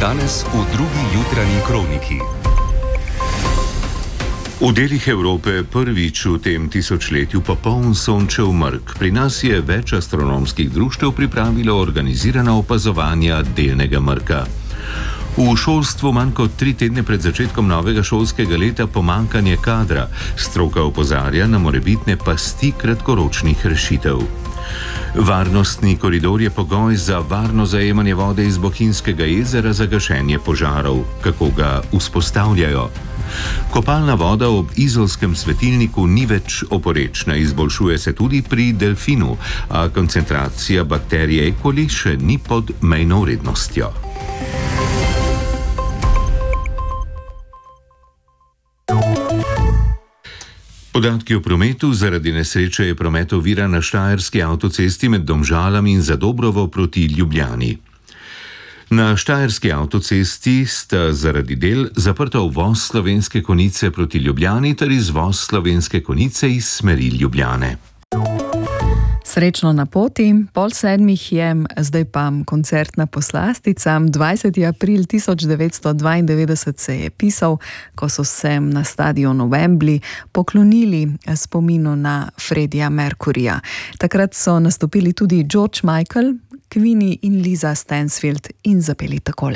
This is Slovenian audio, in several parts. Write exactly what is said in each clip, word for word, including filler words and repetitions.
Danes v drugi jutranji kroniki. V delih Evrope prvič v tem tisočletju popoln sončev mrk. Pri nas je več astronomskih društev pripravilo organizirana opazovanja delnega mrka. V šolstvu manj kot tri tedne pred začetkom novega šolskega leta pomanjkanje kadra. Stroka opozarja na morebitne pasti kratkoročnih rešitev. Varnostni koridor je pogoj za varno zajemanje vode iz Bohinjskega jezera za gašenje požarov. Kako ga vzpostavljajo? Kopalna voda ob izolskem svetilniku ni več oporečna, izboljšuje se tudi pri delfinu, a koncentracija bakterije E. coli še ni pod mejno vrednostjo. Podatki o prometu. Zaradi nesreče je promet oviran na štajerski avtocesti med Domžalami in Zadobrovo proti Ljubljani. Na štajerski avtocesti sta zaradi del zaprta uvoz Slovenske Konjice proti Ljubljani ter izvoz Slovenske Konjice iz smeri Ljubljane. Srečno na poti, pol sedmih je, zdaj pa koncertna poslastica. dvajseti april tisoč devetsto dvaindevetdeset se je pisal, ko so se na stadionu Wembley poklonili spominu na Freddija Mercuryja. Takrat so nastopili tudi George Michael, Queenie in Lisa Stansfield in zapeli takole.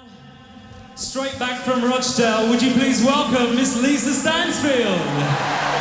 Straight back from Rochdale, would you please welcome Miss Lisa Stansfield?